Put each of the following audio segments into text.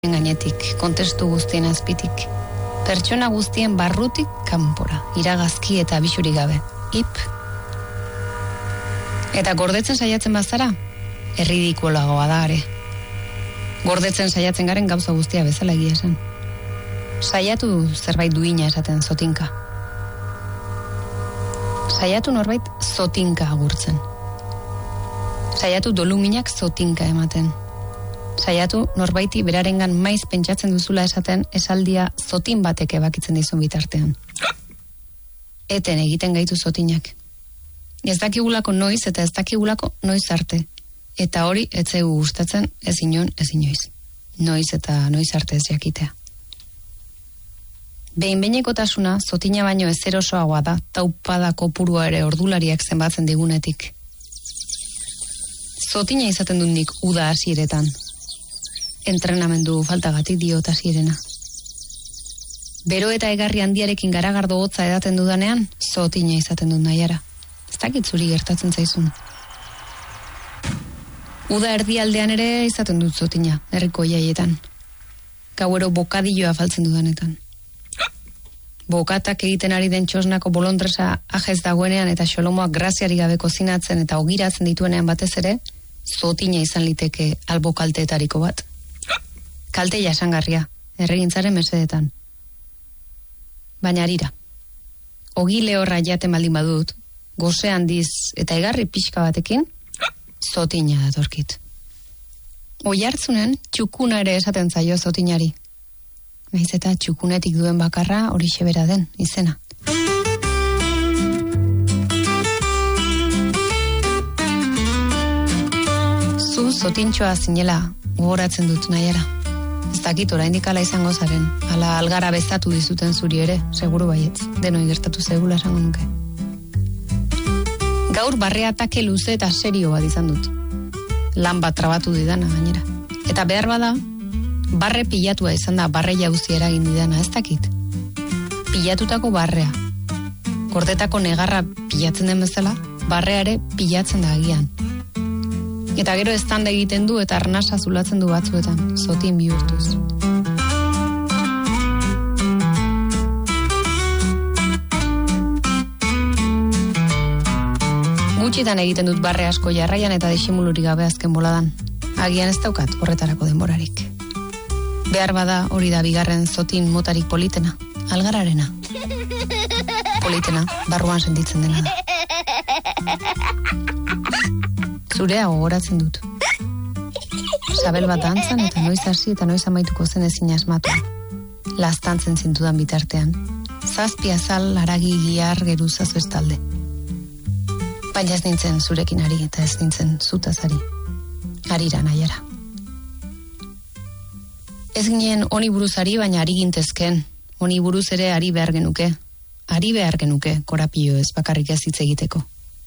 gainetik, kontestu guztien azpitik. Pertsona guztien barrutik kanpora, iragazki eta abisurik gabe. Ip. Eta gordetzen saiatzen bazara, erridikulagoa da are. Gordetzen saiatzen garen gauza guztia bezala egia esan. Saiatu zerbait duina esaten zotinka. Saiatu norbait zotinka agurtzen. Saiatu doluminak zotinka ematen. Saiatu norbaiti berarengan maiz pentsatzen duzula esaten esaldia zotin batek ebakitzen dizun bitartean. Eten egiten gaitu zotinak. Ez dakigulako noiz eta ez dakigulako noiz arte. Eta hori etzegu gustatzen ez inon ez inoiz. Noiz eta noiz arte ez jakitea. Behin-behinekotasuna zotina baino ezerosoagoa da, taupada kopurua ere ordulariak zenbatzen digunetik. Zotina izaten dut nik uda hasieretan. Entrenamendu faltagatik diot hasierena. Bero eta egarri handiarekin garagardo hotza edaten dudanean, zotina izaten dut nahiara. Ez dakit zuri gertatzen zaizun. Uda erdialdean ere izaten dut zotina, herriko jaietan. Gauero bokadilloa faltzen dudanetan. Bokatak egiten ari den txosnako bolondresa ajez dagoenean eta xolomoak graziari gabe kozinatzen eta ogiratzen dituenean batez ere, zotina izan liteke albo kalteetariko bat. Kalte jasangarria, erregintzaren mesedetan. Baina harira. Ogi lehorra jaten baldin badut, goze handiz eta egarri pixka batekin, zotina datorkit. Oihartzunen txukuna ere esaten zaio zotinari. Naiz eta txukunetik duen bakarra horixe bera den izena. Zu zotintxoa zinela gogoratzen dut nahiara. Ez dakit oraindik ala izango zaren, ala algara bezatu dizuten zuri ere, seguru baietz, denoi gertatu zegula esango nuke. Gaur barre atake luze eta serio bat izan dut. Lan bat trabatu didana gainera. Eta behar bada, barre pilatua izan da barre jauzi eragin didana, ez dakit. Pilatutako barrea. Gordetako negarra pilatzen den bezala, barreare pilatzen da agian. Eta gero eztanda egiten du eta arnasa zulatzen du batzuetan, zotin bihurtuz. Gutxitan egiten dut barre asko jarraian eta disimulurik gabe azken boladan. Agian ez daukat horretarako denborarik. Behar bada hori da bigarren zotin motarik politena, algararena. Politena, barruan sentitzen dena da. Zurea gogoratzen dut. Sabel bat dantzan eta noiz hasi eta noiz amaituko zen ezin asmatu. Laztantzen zintudan bitartean. Zazpi azal, haragi, gihar, geruzazu ez talde. Baina ez nintzen zurekin ari eta ez nintzen zutaz ari. Harira nahiara. Ez ginen honi buruz ari, baina ari gintezken. Honi buruz ere ari behar genuke. Ari behar genuke, korapio ez bakarrik ez hitz egiteko.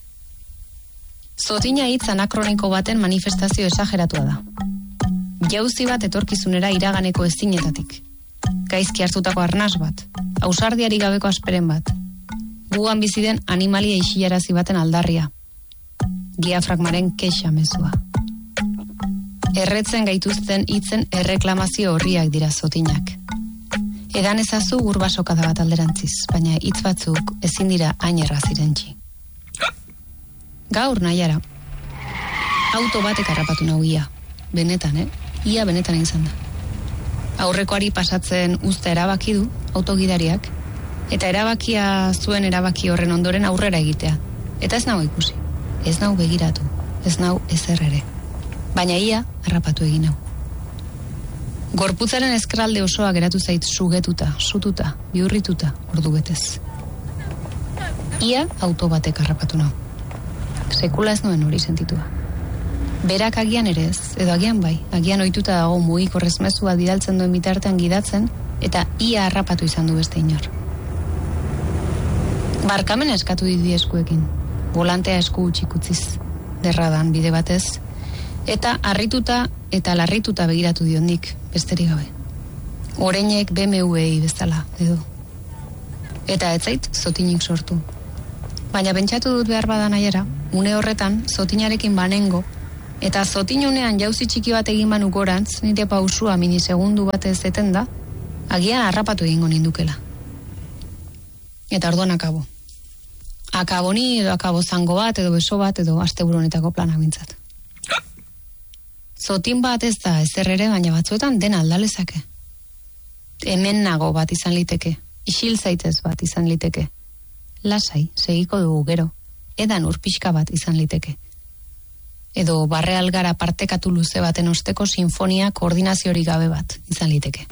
Zotina hitz anakroniko baten manifestazio esageratua da. Jauzi bat etorkizunera iraganeko ezinetatik. Gaizki hartutako arnas bat, ausardiari gabeko asperen bat. Gugan bizi den animalia isilarazi baten aldarria. Diafragmaren kexa mezua. Erretzen gaituzten hitzen erreklamazio horriak dira zotinak. Edan ezazu urbasokada bat alderantziz, baina hitz batzuk ezin dira hain erraz irentsi. Gaur nahiara. Auto batek harrapatu nau ia. Benetan, Ia benetan izan da. Aurrekoari pasatzen uzta erabaki du, autogidariak, eta erabakia zuen erabaki horren ondoren aurrera egitea. Eta ez nau ikusi. Ez nau begiratu. Ez nau ezer ere. Baina ia harrapatu egin nau. Gorputzaren eskralde osoa geratu zait sugetuta, sututa, bihurrituta, ordu betez. Ia auto batek harrapatu nau. Sekula ez nuen hori sentitua. Berak agian ere ez, edo agian bai, agian ohituta dago mugiko resmezua bidaltzen duen bitartean gidatzen, eta ia harrapatu izan du beste inor. Barkamen eskatu didi eskuekin, volantea esku utzik utziz, derradan bide batez, eta harrituta eta larrituta begiratu diondik, besterik gabe. Oreinek BMW-ei bezala, edo. Eta ez zait zotinik sortu. Baina pentsatu dut behar badan aiera, une horretan, zotinarekin banengo, Eta zotinunean jauzi txiki bat egin banu gorantz, nire pausua minisegundu batez etenda, agian harrapatu egingo nindukela. Eta orduan akabo. Akabo ni, edo akabo zango bat, edo beso bat, edo asteburu honetako planak bintzat. Zotin bat ez da ezer ere, baina batzuetan dena aldalezake. Hemen nago bat izan liteke, isil zaitez bat izan liteke. Lasai, segiko dugu gero, edan urpixka bat izan liteke. Edo barre algara partekatu luze baten osteko sinfonia koordinaziorik gabe bat izan liteke.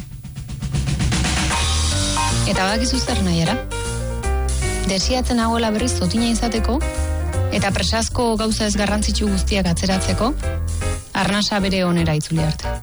Eta badakizu zer nahiara? Desiatzen nagoela berriz zotina izateko, eta presazko gauza ez garrantzitsu guztiak atzeratzeko, arnasa bere onera itzuli arte.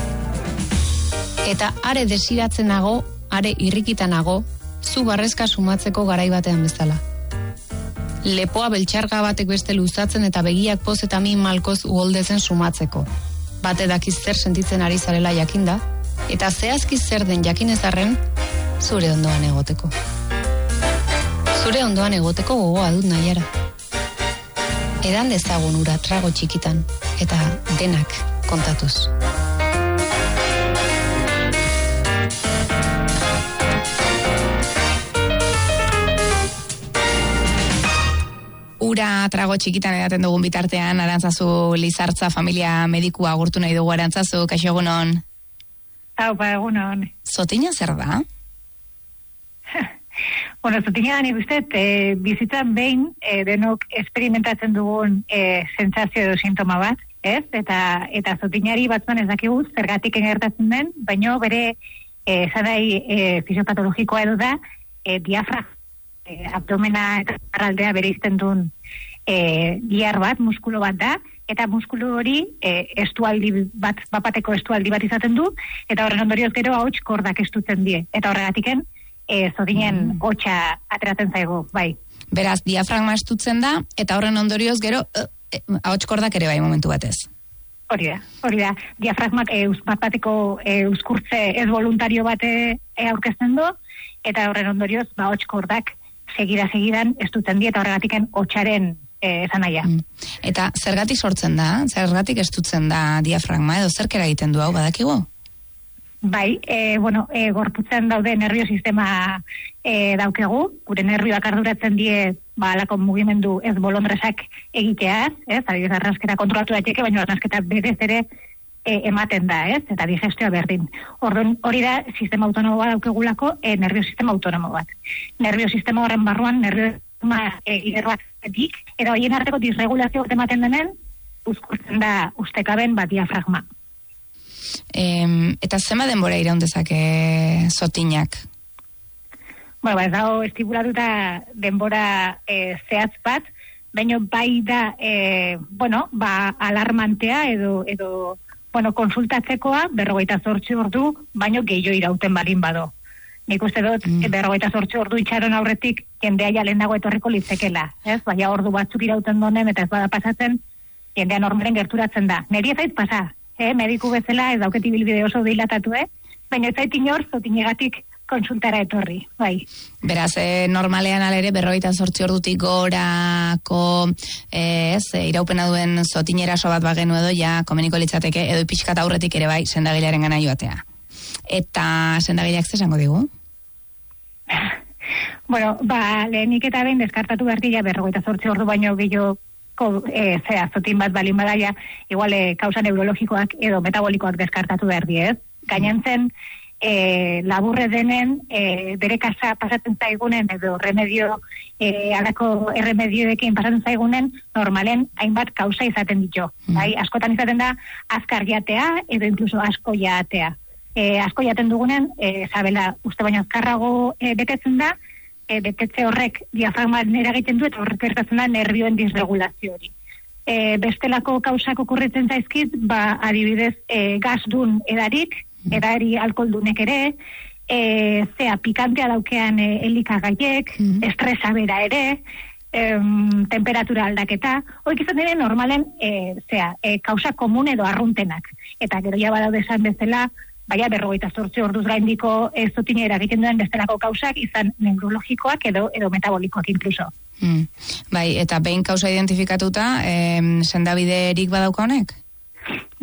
Eta are desiratzen nago, are irrikitan nago, zu barrezka sumatzeko garai batean bezala. Lepoa beltxarga batek beste luzatzen eta begiak poz eta min malkoz uholdezen sumatzeko. Bate dakiz zer sentitzen ari zarela jakinda, eta zehazki zer den jakinezarren, zure ondoan egoteko. Zure ondoan egoteko gogoa dut nahiara. Edan dezagun ura trago txikitan, eta denak kontatuz. Ura trago txikitan edaten dugun bitartean, Arantzazu Lizartza familia medikua agurtu nahi dugu. Arantzazu, kaixo egunon. Aupa, egunon. Zotina zer da? Bueno, zotina nik uste, bizitzan behin denok experimentatzen dugun sentsazio edo sintoma bat, ez? Eta zotinari batzuan ez dakigu zergatik gertatzen den, baino bere zanai fisiopatologikoa edo da diafragma, abdomena eta arraldea bereizten duen gihar bat, muskulo bat da, eta muskulu hori estualdi bat, bapateko estualdi bat izaten du, eta horren ondorioz gero ahots kordak estutzen die. Eta horregatiken zotinen hotsa ateratzen zaigu, bai. Beraz, diafragma estutzen da, eta horren ondorioz gero ahots kordak ere bai momentu batez. Hori da. Diafragmak bapateko euskurtze ez voluntario bate aurkezten du, eta horren ondorioz ahots kordak segidan estutzen die, eta horregatiken hotsaren esanaia. Eta zergatik sortzen da? Zergatik estutzen da diafragma, edo zerkera egiten du hau, badakigu? Bai, gorputzen daude nervio sistema daukegu, gure nervioak arduratzen die alako mugimendu ez bolondresak egiteaz, ez? Adibidez, arnasketa kontrolatu daiteke, baina arnasketa berez ere ematen da, ez? Eta digestioa berdin. Orduan, hori da sistema autonomo bat daukegulako, nervio sistema autonomo bat. Nervio sistema horren barruan, nervio sistema inerbatzetik, eta horien arteko disregulazio bat ematen denen, uzkurtzen da ustekaben bat diafragma. Eta zema denbora iraun dezake zotinak? Bueno, ez dago estipulatuta denbora zehatz bat, baina bai da, alarmantea edo konsultatzekoa 48 ordu, baino gehiago irauten balin bado. Nik uste dut, 48 ordu itxaron aurretik jendea ja lehenago etorriko litzekela, ez? Baina ordu batzuk irauten donen eta ez bada pasatzen, jendea normalen gerturatzen da. Neri ez zait pasa, mediku bezala ez dauket ibilbide oso dilatatu, baina ez zait inor zotinegatik konsultara etorri, bai. Beraz, normalean alere 48 ordutik gorako iraupena duen zotineraso bat bagenu edo ja komeniko litzateke edo pixkat aurretik ere bai sendagilearen gana joatea. Eta sendagileak zesango digu? Bueno, lehenik eta behin deskartatu behar dira 48 ordu baino gehiago zotin bat balin badaia, igual kausa neurologikoak edo metabolikoak deskartatu behar dira, ez? Gainentzen, laburre denen, bere kasa pasatzen zaigunen, edo alako erremedioekin pasatzen zaigunen, normalen hainbat kausa izaten ditu. Bai, askotan izaten da, azkar jatea, edo inkluso asko jatea. Asko jaten dugunen, zabela, uste baino azkarrago betetzen da, betetze horrek diafragman eragiten du, eta horrek gertatzen da nervioen disregulazio hori. Bestelako kausak okurritzen zaizkit, adibidez, gazdun edarik, edari alkoholdunek ere, pikantea daukean elikagaiek, estresa bera ere, temperatura aldaketa, hoik izan diren normalen kausa komun edo arruntenak. Eta gero ja badaude esan bezala, baina 48 orduz gaindiko zotinera egiten duen bestelako kausak izan neurologikoak edo metabolikoak inkluso. Bai, eta behin kausa identifikatuta, sendabiderik badauka honek?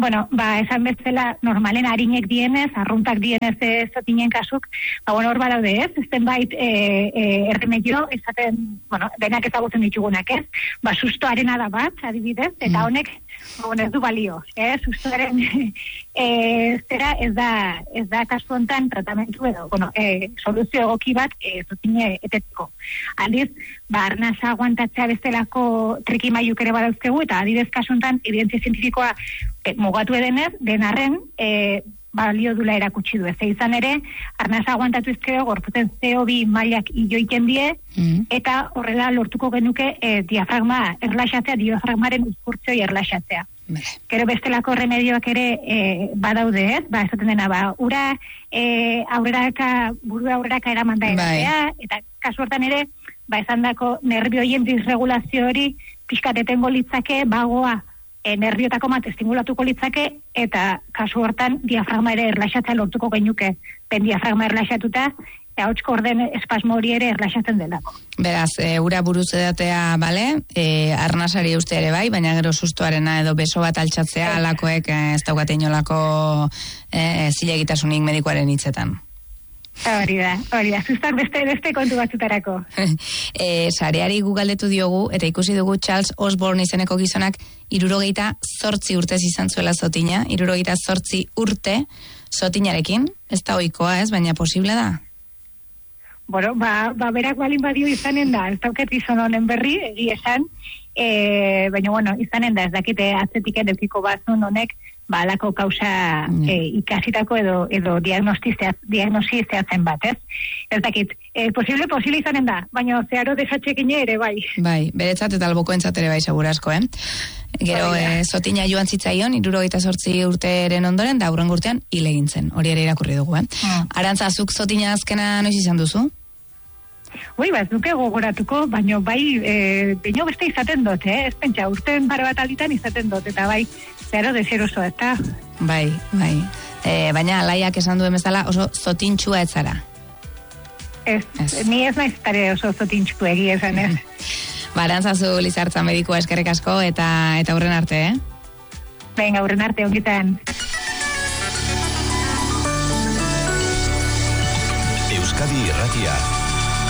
Bueno, esan bezala, normalen harinek dienez, arruntak dienez zotinen kasuk, hor badaude ez, zenbait erremedio, esaten, denak ezagutzen ditugunak ez, sustoarena da bat, adibidez, eta honek, ez du balio, sustoaren zera ez da kasu hontan tratamentu edo, soluzio egoki bat zotine eteteko. Aldiz, arnasa aguantatzea bestelako trikimailuk ere badauzkegu, eta adibidez kasu hontan, evidentzia zientifikoa mugatu edenez, denarren balio dula erakutsi du. Ez izan ere, arnasa aguantatu izkeo, gorputzen CO2 mailak ioiken die, eta horrela lortuko genuke diafragma erlaxatzea, diafragmaren uzkurtzoi erlaxatzea. Gero bestelako remedioak ere badaude ez, esaten dena, ura burua aurreraka eraman da eratzea, eta kasu hortan ere, esan dako nervioien disregulazio hori pixkatetengo litzake, bagoa nerviotako mat estimulatuko litzake, eta kasu hortan diafragma ere erlaxatzea lortuko genuke, ben diafragma erlaxatuta, hotxko orden espasmo hori ere erlaxatzen delako. Beraz, ura buruz edatea, bale, arnasari uste ere bai, baina gero sustoarena edo beso bat altxatzea alakoek ez daukate inolako zilegitasunik medikoaren hitzetan. Hori da, sustak beste kontu batzutarako. Sareari gugaldetu diogu, eta ikusi dugu Charles Osborne izeneko gizonak 68 urtez izan zuela zotina, 68 urte zotinarekin, ez da ohikoa ez, baina posible da? Bueno, berak balin badio izanen da, ez dauket izan honen berri, egi esan, baina, izanen da, ez dakite atzetik edukiko bazun honek, alako kausa ikasitako edo diagnosi zehatzen bat, ez? Ez dakit, posible izanen da, baina zeharo desatxekin ere, bai. Bai, beretzat eta albokoentzat ere bai segurasko, Gero, zotina joan zitzaion, 68 urteren ondoren, da hurrengo urtean hil egin zen, hori ere irakurri dugu, Arantza, zuk zotina azkena noiz izan duzu? Ez duke gogoratuko, baina baino beste izaten dut, ez pentsa, urten pare bat alditan izaten dut, eta bai, zeharo deseroso, eta... Bai, baina alaiak esan duen bezala oso zotintxua ez zara. Ni ez naiz tare oso zotintxu egia esan, ez. Arantzazu Lizartza medikua eskerrik asko, eta hurren arte, Venga, hurren arte, ongitan. Euskadi Irratia.